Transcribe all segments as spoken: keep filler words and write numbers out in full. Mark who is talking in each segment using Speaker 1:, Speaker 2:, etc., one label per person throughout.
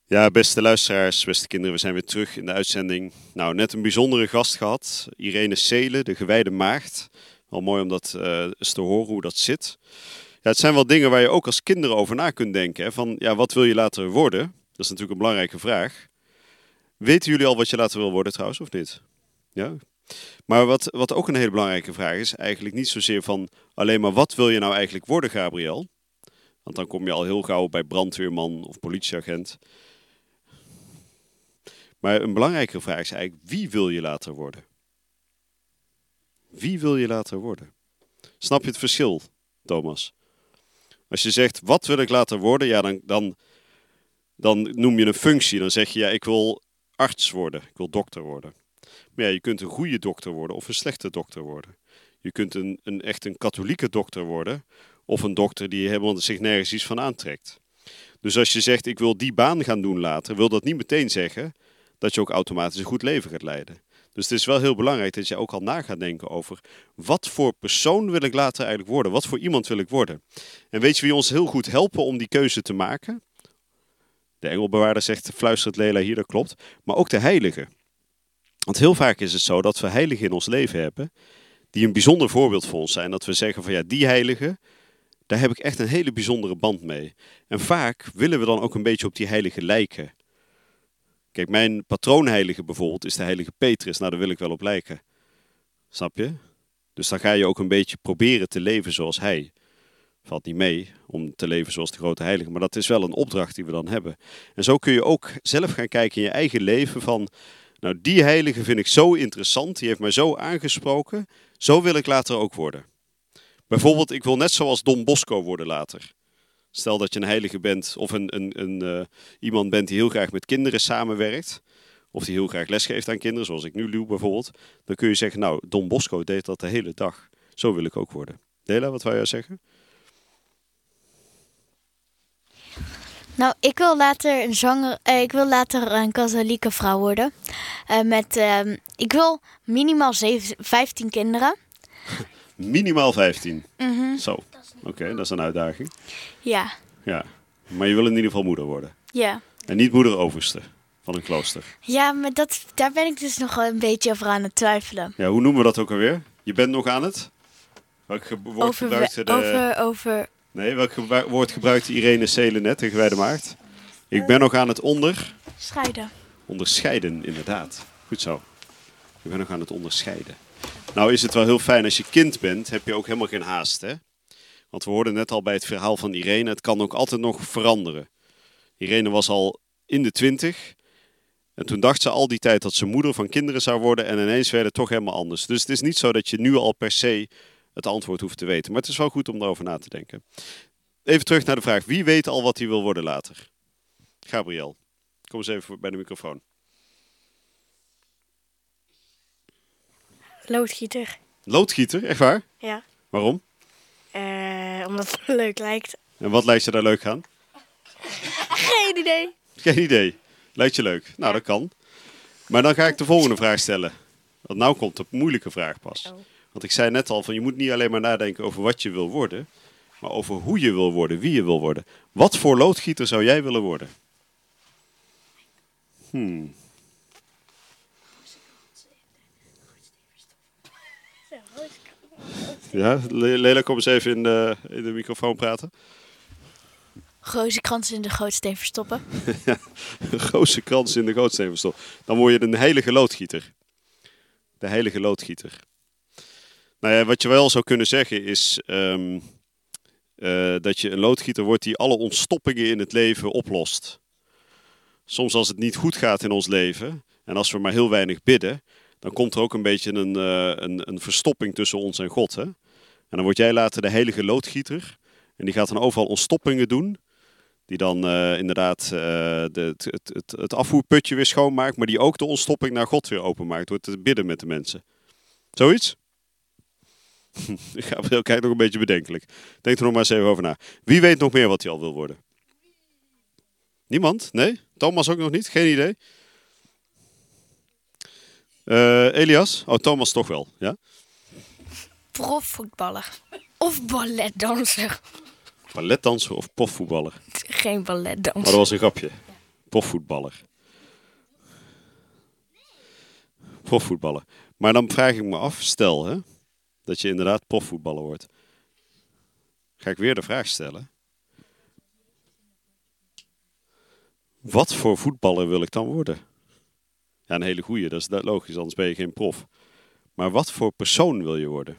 Speaker 1: Ja, beste luisteraars, beste kinderen, we zijn weer terug in de uitzending. Nou, net een bijzondere gast gehad, Irene Seelen, de gewijde maagd. Wel mooi om dat uh, eens te horen hoe dat zit. Ja, het zijn wel dingen waar je ook als kinderen over na kunt denken. Hè? Van, ja, wat wil je later worden? Dat is natuurlijk een belangrijke vraag. Weten jullie al wat je later wil worden trouwens, of niet? Ja. Maar wat, wat ook een hele belangrijke vraag is, eigenlijk niet zozeer van alleen maar wat wil je nou eigenlijk worden, Gabriel? Want dan kom je al heel gauw bij brandweerman of politieagent. Maar een belangrijke vraag is eigenlijk, wie wil je later worden? Wie wil je later worden? Snap je het verschil, Thomas? Als je zegt, wat wil ik later worden? Ja, dan, dan, dan noem je een functie. Dan zeg je, ja, ik wil arts worden. Ik wil dokter worden. Maar ja, je kunt een goede dokter worden of een slechte dokter worden. Je kunt een, een, echt een katholieke dokter worden. Of een dokter die helemaal zich nergens iets van aantrekt. Dus als je zegt, ik wil die baan gaan doen later, wil dat niet meteen zeggen dat je ook automatisch een goed leven gaat leiden. Dus het is wel heel belangrijk dat je ook al na gaat denken over wat voor persoon wil ik later eigenlijk worden? Wat voor iemand wil ik worden? En weet je wie ons heel goed helpen om die keuze te maken? De engelbewaarder zegt, fluistert Lela hier, dat klopt. Maar ook de heiligen. Want heel vaak is het zo dat we heiligen in ons leven hebben die een bijzonder voorbeeld voor ons zijn. Dat we zeggen van ja, die heiligen, daar heb ik echt een hele bijzondere band mee. En vaak willen we dan ook een beetje op die heiligen lijken. Kijk, mijn patroonheilige bijvoorbeeld is de heilige Petrus. Nou, daar wil ik wel op lijken. Snap je? Dus dan ga je ook een beetje proberen te leven zoals hij. Valt niet mee om te leven zoals de grote heilige. Maar dat is wel een opdracht die we dan hebben. En zo kun je ook zelf gaan kijken in je eigen leven van, nou, die heilige vind ik zo interessant. Die heeft mij zo aangesproken. Zo wil ik later ook worden. Bijvoorbeeld, ik wil net zoals Don Bosco worden later. Stel dat je een heilige bent of een, een, een, uh, iemand bent die heel graag met kinderen samenwerkt. Of die heel graag lesgeeft aan kinderen, zoals ik nu doe bijvoorbeeld. Dan kun je zeggen, nou, Don Bosco deed dat de hele dag. Zo wil ik ook worden. Dela, wat wou jij zeggen?
Speaker 2: Nou, ik wil later een zanger, eh, ik wil later een katholieke vrouw worden. Uh, met, uh, ik wil minimaal zeven, vijftien kinderen.
Speaker 1: Minimaal vijftien?
Speaker 2: Mm-hmm.
Speaker 1: Zo, oké, okay, dat is een uitdaging.
Speaker 2: Ja.
Speaker 1: Ja, maar je wil in ieder geval moeder worden.
Speaker 2: Ja.
Speaker 1: En niet moeder overste van een klooster.
Speaker 2: Ja, maar dat, daar ben ik dus nog wel een beetje over aan het twijfelen.
Speaker 1: Ja, hoe noemen we dat ook alweer? Je bent nog aan het? Welk ge- woord
Speaker 2: over,
Speaker 1: gebruikte de...
Speaker 2: Over, over...
Speaker 1: Nee, welk gebru- woord gebruikte Irene Seelen net, de gewijde maagd? Ik ben nog aan het onder...
Speaker 2: Scheiden.
Speaker 1: Onderscheiden, inderdaad. Goed zo. Ik ben nog aan het onderscheiden. Nou is het wel heel fijn, als je kind bent, heb je ook helemaal geen haast, hè? Want we hoorden net al bij het verhaal van Irene, het kan ook altijd nog veranderen. Irene was al in de twintig. En toen dacht ze al die tijd dat ze moeder van kinderen zou worden. En ineens werd het toch helemaal anders. Dus het is niet zo dat je nu al per se het antwoord hoeft te weten. Maar het is wel goed om daarover na te denken. Even terug naar de vraag. Wie weet al wat hij wil worden later? Gabriel, kom eens even bij de microfoon.
Speaker 3: Loodgieter.
Speaker 1: Loodgieter, echt waar?
Speaker 3: Ja.
Speaker 1: Waarom?
Speaker 3: Uh, omdat het leuk lijkt.
Speaker 1: En wat lijkt je daar leuk aan?
Speaker 3: Geen idee.
Speaker 1: Geen idee. Lijkt je leuk? Nou, dat kan. Maar dan ga ik de volgende vraag stellen. Want nou komt de moeilijke vraag pas.
Speaker 3: Oh.
Speaker 1: Want ik zei net al, van je moet niet alleen maar nadenken over wat je wil worden, maar over hoe je wil worden, wie je wil worden. Wat voor loodgieter zou jij willen worden? Hmm. Ja, Lela, kom eens even in de, in de microfoon praten.
Speaker 2: Rozenkrans in de gootsteen verstoppen.
Speaker 1: Rozenkrans in de gootsteen verstoppen. Dan word je een heilige loodgieter. De heilige loodgieter. Nou ja, wat je wel zou kunnen zeggen is um, uh, dat je een loodgieter wordt die alle ontstoppingen in het leven oplost. Soms als het niet goed gaat in ons leven en als we maar heel weinig bidden, dan komt er ook een beetje een, uh, een, een verstopping tussen ons en God. Hè? En dan word jij later de heilige loodgieter en die gaat dan overal ontstoppingen doen. Die dan uh, inderdaad uh, de, het, het, het, het afvoerputje weer schoonmaakt, maar die ook de ontstopping naar God weer openmaakt door te bidden met de mensen. Zoiets? Gabriel kijkt nog een beetje bedenkelijk. Denk er nog maar eens even over na. Wie weet nog meer wat hij al wil worden? Niemand? Nee? Thomas ook nog niet? Geen idee? Uh, Elias? Oh, Thomas toch wel, ja?
Speaker 3: Profvoetballer. Of balletdanser.
Speaker 1: Balletdanser of profvoetballer?
Speaker 3: Geen balletdanser.
Speaker 1: Maar dat was een grapje. Profvoetballer. Profvoetballer. Maar dan vraag ik me af, stel hè, dat je inderdaad profvoetballer wordt. Ga ik weer de vraag stellen. Wat voor voetballer wil ik dan worden? Ja, een hele goeie, dat is logisch, anders ben je geen prof. Maar wat voor persoon wil je worden?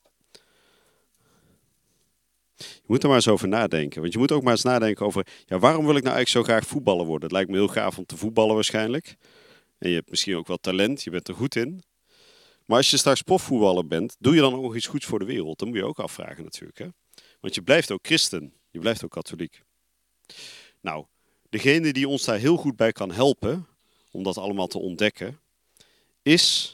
Speaker 1: Je moet er maar eens over nadenken. Want je moet ook maar eens nadenken over, ja, waarom wil ik nou eigenlijk zo graag voetballer worden? Het lijkt me heel gaaf om te voetballen waarschijnlijk. En je hebt misschien ook wel talent, je bent er goed in. Maar als je straks profvoetballer bent, doe je dan ook nog iets goeds voor de wereld? Dat moet je ook afvragen natuurlijk. Hè? Want je blijft ook christen, je blijft ook katholiek. Nou, degene die ons daar heel goed bij kan helpen, om dat allemaal te ontdekken, is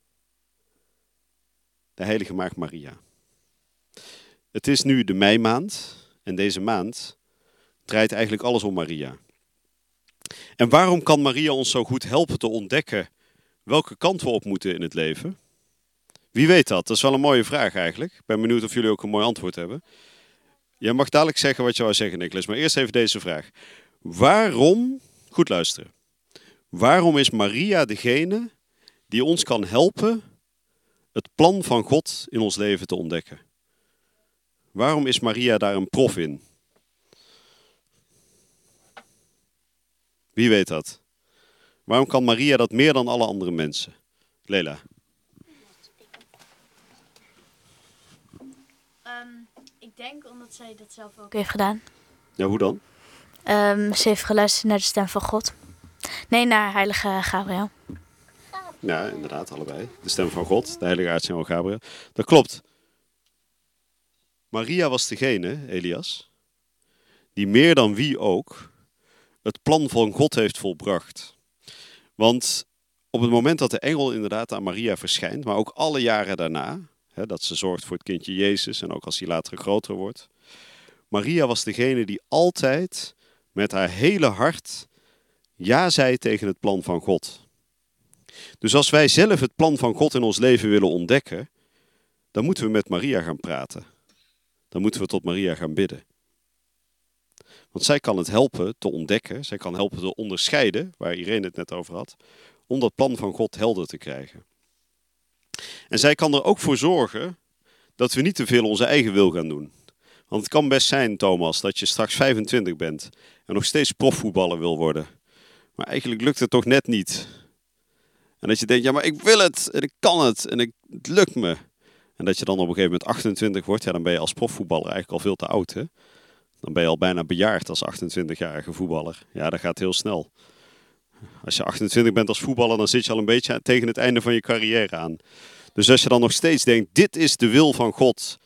Speaker 1: de heilige maagd Maria. Het is nu de meimaand en deze maand draait eigenlijk alles om Maria. En waarom kan Maria ons zo goed helpen te ontdekken welke kant we op moeten in het leven? Wie weet dat? Dat is wel een mooie vraag eigenlijk. Ik ben benieuwd of jullie ook een mooi antwoord hebben. Jij mag dadelijk zeggen wat je wou zeggen, Nicholas, maar eerst even deze vraag. Waarom, goed luisteren, waarom is Maria degene die ons kan helpen het plan van God in ons leven te ontdekken? Waarom is Maria daar een prof in? Wie weet dat? Waarom kan Maria dat meer dan alle andere mensen? Lela.
Speaker 2: Um, ik denk omdat zij dat zelf ook heeft gedaan.
Speaker 1: Ja, hoe dan?
Speaker 2: Um, ze heeft geluisterd naar de stem van God. Nee, naar heilige Gabriel.
Speaker 1: Ja, inderdaad, allebei. De stem van God, de heilige aartsengel Gabriel. Dat klopt. Maria was degene, Elias, die meer dan wie ook het plan van God heeft volbracht. Want op het moment dat de engel inderdaad aan Maria verschijnt, maar ook alle jaren daarna, hè, dat ze zorgt voor het kindje Jezus en ook als hij later groter wordt. Maria was degene die altijd met haar hele hart ja zei tegen het plan van God. Dus als wij zelf het plan van God in ons leven willen ontdekken, dan moeten we met Maria gaan praten. Dan moeten we tot Maria gaan bidden. Want zij kan het helpen te ontdekken, zij kan helpen te onderscheiden, waar Irene het net over had, om dat plan van God helder te krijgen. En zij kan er ook voor zorgen dat we niet te veel onze eigen wil gaan doen. Want het kan best zijn, Thomas, dat je straks vijfentwintig bent en nog steeds profvoetballer wil worden. Maar eigenlijk lukt het toch net niet. En dat je denkt, ja, maar ik wil het en ik kan het en ik, het lukt me. En dat je dan op een gegeven moment achtentwintig wordt, ja, dan ben je als profvoetballer eigenlijk al veel te oud, hè? Dan ben je al bijna bejaard als achtentwintigjarige voetballer. Ja, dat gaat heel snel. Als je achtentwintig bent als voetballer, dan zit je al een beetje tegen het einde van je carrière aan. Dus als je dan nog steeds denkt, dit is de wil van God